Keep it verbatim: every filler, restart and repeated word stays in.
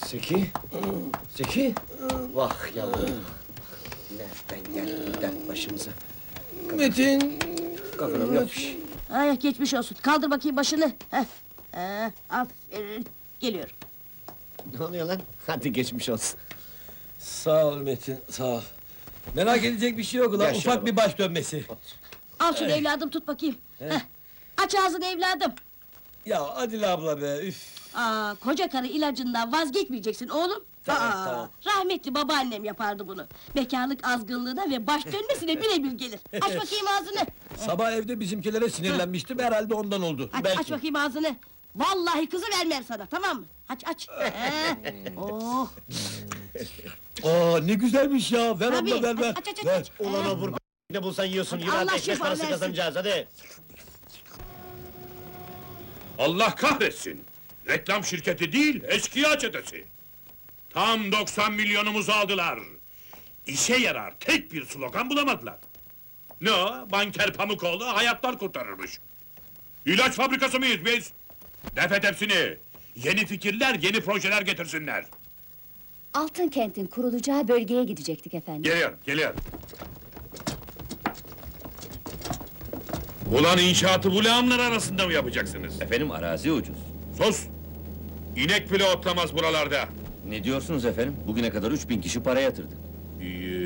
Zeki? Zeki? Vah yavrum! Nereden geldi bu dert başımıza? Metin... Kafanım yokmuş. Ay geçmiş olsun. Kaldır bakayım başını. Heh. Heh, aferin. Geliyor. Ne oluyor lan? Hadi geçmiş olsun. Sağ ol Metin, sağ ol. Merak edecek bir şey yok ulan, Gel şöyle ufak bir baş dönmesi. Al şunu evladım, tut bakayım. Heh. Aç ağzını evladım. Ya Adile abla be, üf! Aa, koca karı ilacından vazgeçmeyeceksin oğlum. Tamam, Aa, tamam. Rahmetli babaannem yapardı bunu. Bekarlık azgınlığına ve baş dönmesine birebir gelir. Aç bakayım ağzını. Sabah evde bizimkilere sinirlenmiştim, herhalde ondan oldu. Aç, Belki. aç bakayım ağzını. Vallahi kızı vermem sana, tamam mı? Aç aç. Heh. Oh. Aa, ne güzelmiş ya, ver Tabii. abla ver ver. Aç aç aç. Ver. aç. Ulan o vur ne bulsan yiyorsun, Hadi yürü hadi Allah ekmek şifa parası versin. kazanacağız hadi! Allah kahretsin! Reklam şirketi değil, eşkıya çetesi! Tam doksan milyonumuzu aldılar! İşe yarar tek bir slogan bulamadılar! Ne o? Banker Pamukoğlu hayatlar kurtarırmış! İlaç fabrikası mıyız biz? Defet hepsini! Yeni fikirler, yeni projeler getirsinler! Altınkent'in kurulacağı bölgeye gidecektik efendim. Geliyor, geliyor! Ulan inşaatı bu lağımlar arasında mı yapacaksınız? Efendim arazi ucuz. Sus! İnek bile otlamaz buralarda! Ne diyorsunuz efendim? Bugüne kadar üç bin kişi para yatırdı. Ee,